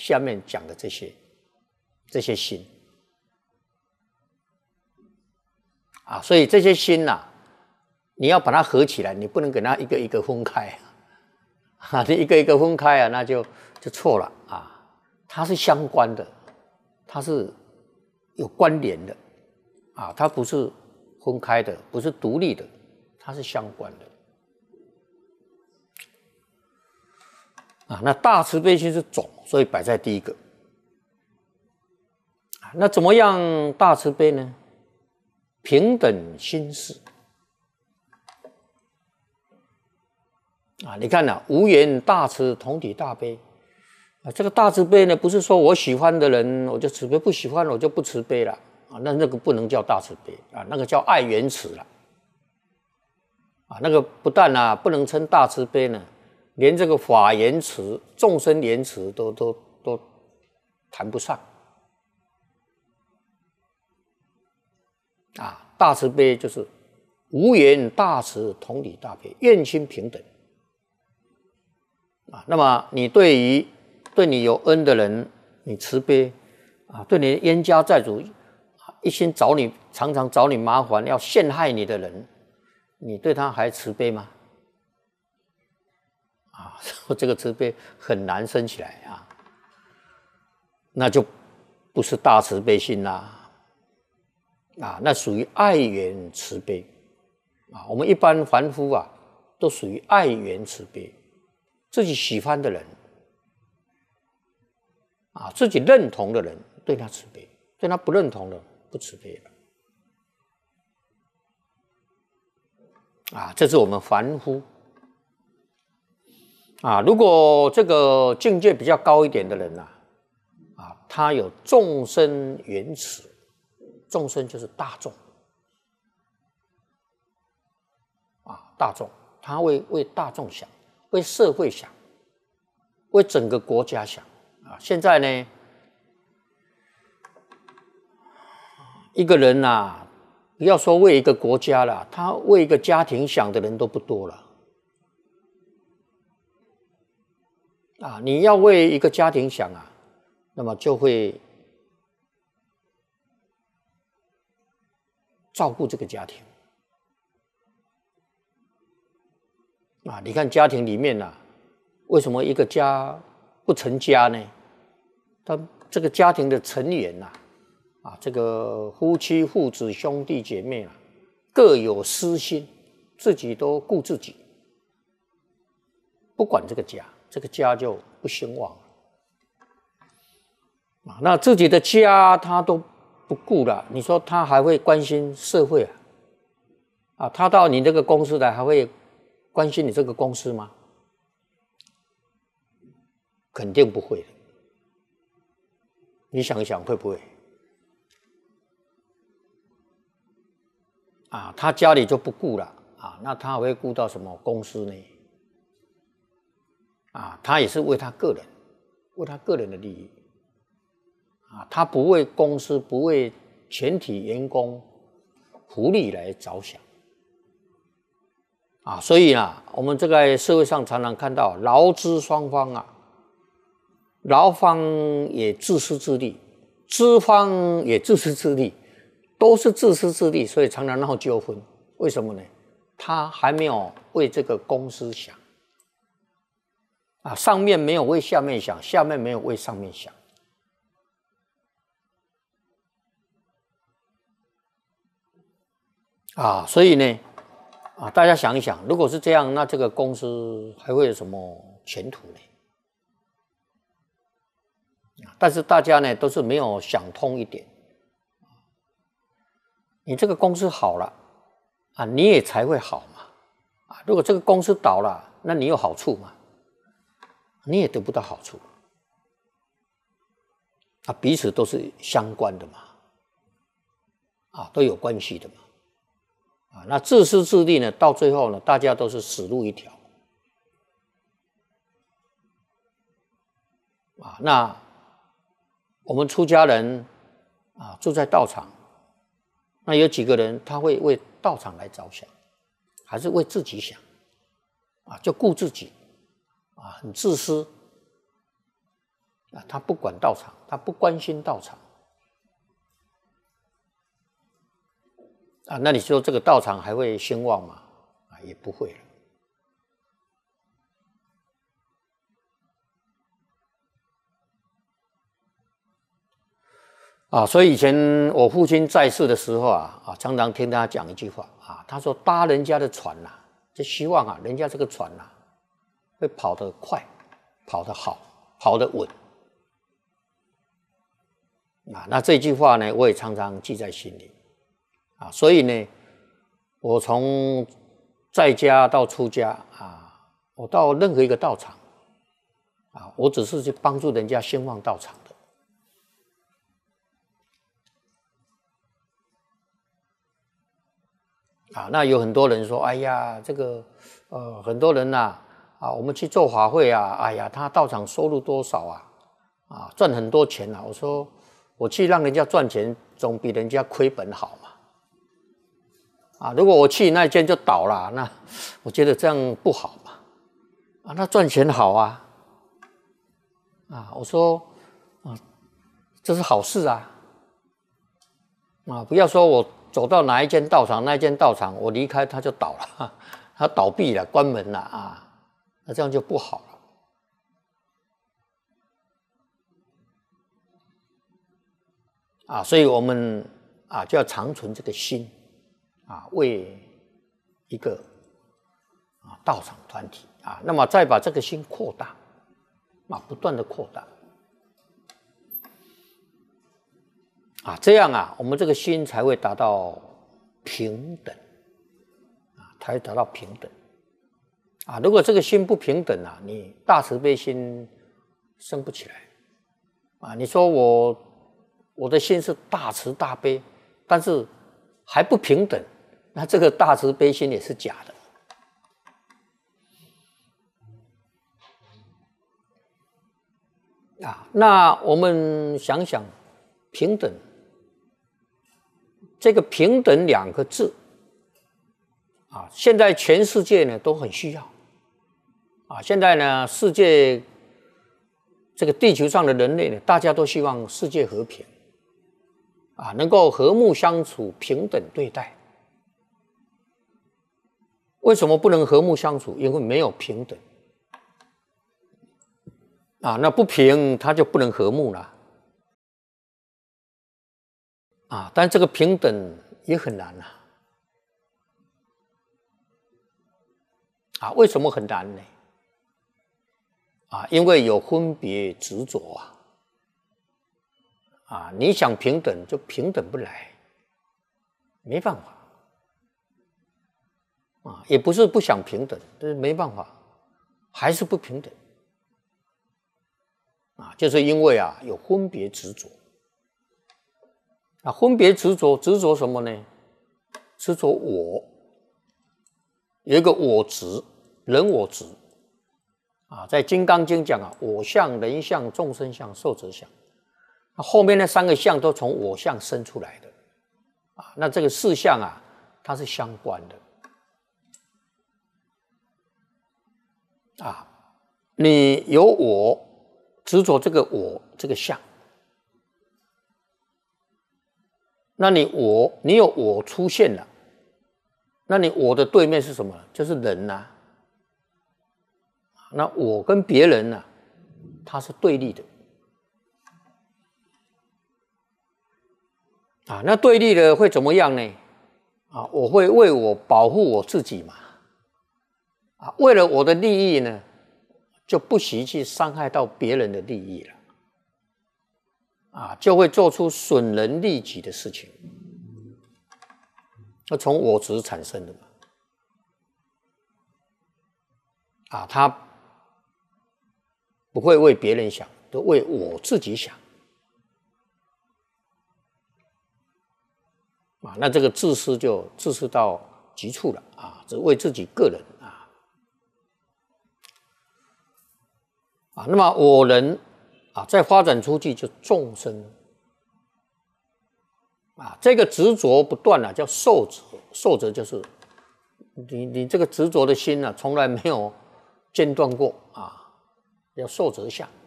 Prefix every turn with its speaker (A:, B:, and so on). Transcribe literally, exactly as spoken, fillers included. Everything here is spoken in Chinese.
A: 下面讲的这些这些心啊，所以这些心呐、啊，你要把它合起来，你不能给它一个一个分开啊，你一个一个分开啊，那就就错了啊，它是相关的，它是有关联的啊，它不是分开的，不是独立的，它是相关的。啊，那大慈悲心是种，所以摆在第一个。那怎么样大慈悲呢？平等心事啊，你看啊，无缘大慈，同体大悲啊。这个大慈悲呢，不是说我喜欢的人我就慈悲，不喜欢我就不慈悲了啊。那那个不能叫大慈悲啊，那个叫爱缘慈了啊。那个不但啊不能称大慈悲呢。连这个法言慈、众生言慈都都都谈不上啊！大慈悲就是无缘大慈，同体大悲，愿心平等啊。那么你对于对你有恩的人，你慈悲啊；对你的冤家债主，一心找你，常常找你麻烦，要陷害你的人，你对他还慈悲吗？啊，这个慈悲很难生起来啊，那就不是大慈悲心啦，啊，那属于爱缘慈悲啊。我们一般凡夫啊，都属于爱缘慈悲，自己喜欢的人啊，自己认同的人对他慈悲，对他不认同的不慈悲了啊。这是我们凡夫。啊，如果这个境界比较高一点的人呐、啊，啊，他有众生缘慈，众生就是大众，啊，大众，他为为大众想，为社会想，为整个国家想啊。现在呢，一个人呐、啊，不要说为一个国家了，他为一个家庭想的人都不多了。啊，你要为一个家庭想啊，那么就会照顾这个家庭啊。你看家庭里面呐、啊，为什么一个家不成家呢？他这个家庭的成员呐、啊，啊，这个夫妻、父子、兄弟姐妹啊，各有私心，自己都顾自己，不管这个家。这个家就不兴旺了，那自己的家他都不顾了，你说他还会关心社会啊？啊，他到你这个公司来还会关心你这个公司吗？肯定不会的。你想一想会不会？啊，他家里就不顾了啊，那他还会顾到什么公司呢？啊，他也是为他个人，为他个人的利益啊，他不为公司，不为全体员工福利来着想啊。所以呢，我们这个社会上常常看到劳资双方啊，劳方也自私自利，资方也自私自利，都是自私自利，所以常常闹纠纷。为什么呢？他还没有为这个公司想。啊，上面没有为下面想，下面没有为上面想，啊，所以呢，啊，大家想一想，如果是这样，那这个公司还会有什么前途呢？但是大家呢都是没有想通一点，你这个公司好了，啊，你也才会好嘛，啊，如果这个公司倒了，那你有好处吗？你也得不到好处啊，彼此都是相关的嘛，啊，都有关系的嘛，啊，那自私自利呢，到最后呢，大家都是死路一条，啊，那我们出家人啊，住在道场，那有几个人他会为道场来着想，还是为自己想，啊，就顾自己。啊，很自私啊，他不管道场，他不关心道场啊，那你说这个道场还会兴旺吗？啊，也不会了。啊，所以以前我父亲在世的时候啊，啊，常常听他讲一句话啊，他说搭人家的船呐、啊，就希望啊，人家这个船呐、啊，会跑得快，跑得好，跑得稳。啊，那这句话呢，我也常常记在心里。啊，所以呢，我从在家到出家啊，我到任何一个道场啊，我只是去帮助人家兴旺道场。啊，那有很多人说，哎呀，这个，呃，很多人呐、啊，啊，我们去做法会啊，哎呀，他道场收入多少啊？啊，赚很多钱啊。我说，我去让人家赚钱，总比人家亏本好嘛。啊，如果我去那间就倒了，那我觉得这样不好嘛。啊，那赚钱好啊。啊，我说，啊，这是好事啊。啊，不要说我走到哪一间道场，那一间道场我离开它就倒了，它倒闭了，关门了啊，那这样就不好了。啊，所以我们啊就要长存这个心啊，为一个啊道场团体啊，那么再把这个心扩大啊，不断的扩大啊，这样啊，我们这个心才会达到平等啊，才会达到平等啊。如果这个心不平等啊，你大慈悲心生不起来啊。你说我我的心是大慈大悲，但是还不平等，那这个大慈悲心也是假的啊。那我们想想平等。这个平等两个字啊，现在全世界呢都很需要啊。现在呢，世界这个地球上的人类呢，大家都希望世界和平啊，能够和睦相处，平等对待。为什么不能和睦相处？因为没有平等啊，那不平，它就不能和睦了。啊，但这个平等也很难啊！啊，为什么很难呢？啊，因为有分别执着啊！啊，你想平等就平等不来，没办法。啊，也不是不想平等，但是没办法，还是不平等。啊，就是因为啊有分别执着。啊，分别执着，执着什么呢？执着我，有一个我执，人我执啊，在《金刚经》讲啊，我相、人相、众生相、寿者相，后面那三个相都从我相生出来的啊。那这个四相啊，它是相关的啊。你有我执着这个我这个相。那你我，你有我出现了，那你我的对面是什么？就是人呐、啊。那我跟别人呢、啊，它是对立的啊。那对立的会怎么样呢？啊，我会为我保护我自己嘛。啊，为了我的利益呢，就不惜去伤害到别人的利益了。啊，就会做出损人利己的事情，那从我执产生的嘛。啊，他不会为别人想，都为我自己想。啊，那这个自私就自私到极处了啊，只为自己个人啊。啊，那么我人。啊，再发展出去就众生啊，这个执着不断啊，叫受者。受者就是你你这个执着的心啊，从来没有间断过啊，叫受者相。